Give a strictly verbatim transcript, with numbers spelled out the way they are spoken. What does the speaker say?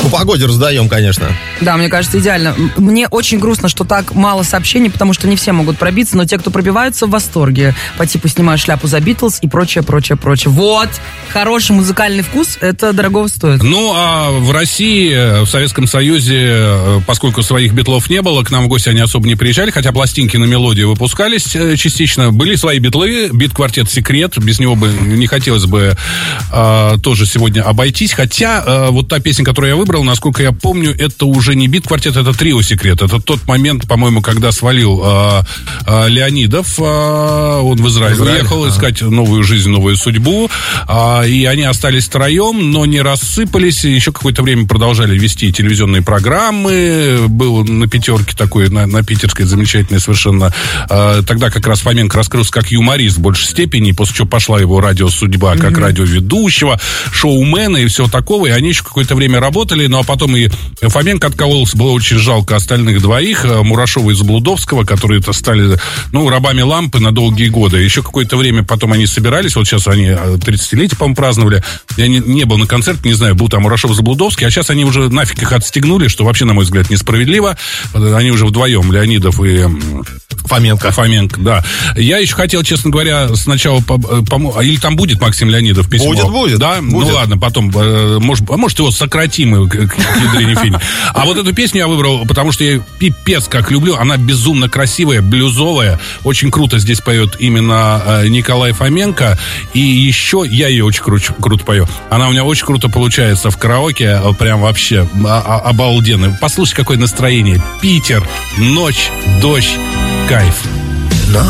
По погоде раздаем, конечно. Да, мне кажется, идеально. Мне очень грустно, что так мало сообщений, потому что не все могут пробиться, но те, кто пробиваются, в восторге. По типу «снимаю шляпу за Битлз» и прочее, прочее, прочее. Вот! Хороший музыкальный вкус, это дорого стоит. Ну, а в России, в Советском Союзе, поскольку своих битлов не было, к нам в гости они особо не приезжали, хотя пластинки на мелодию выпускались частично. Были свои битлы, бит-квартет «Секрет», без него бы не хотелось бы э, тоже сегодня обойтись. Хотя э, вот та песня, которую я выбрал, насколько я помню, это уже не бит-квартет, это трио «Секрет». Это тот момент, по-моему, когда свалил э, э, Леонидов, э, он в Израиль уехал ага. искать новую жизнь, новую судьбу, э, и они остались втроем, но не рассыпались, еще какое-то время продолжали вести телевизионные программы, был на пятерке такой, на, на питерской, замечательной совершенно, э, тогда как раз Фоменко раскрылся как юморист в большей степени, после чего пошла его радиосудьба как mm-hmm. радиоведущего, шоумена и всего такого, и они еще какое-то время работали, ну а потом и Фоменко откололся, было очень жалко остальных двоих, Мурашова и Заблудовского, которые это стали, ну, рабами лампы на долгие годы. Еще какое-то время потом они собирались, вот сейчас они тридцатилетие, по-моему, праздновали, я не, не был на концерте, не знаю, был там Мурашов и Заблудовский, а сейчас они уже нафиг их отстегнули, что вообще, на мой взгляд, несправедливо, они уже вдвоем, Леонидов и Фоменко. Фоменко, да. Я еще хотел, честно говоря, сначала... Пом... Или там будет Максим Леонидов письмо? Будет, будет. Да? Будет. Ну ладно, потом, может, может его сократим к ядрине фини. А вот эту песню я выбрал, потому что я пипец как люблю. Она безумно красивая, блюзовая. Очень круто здесь поет именно Николай Фоменко. И еще я ее очень кру- круто пою. Она у меня очень круто получается в караоке. Прям вообще обалденно. Послушай, какое настроение. Питер, ночь, дождь. Кайф.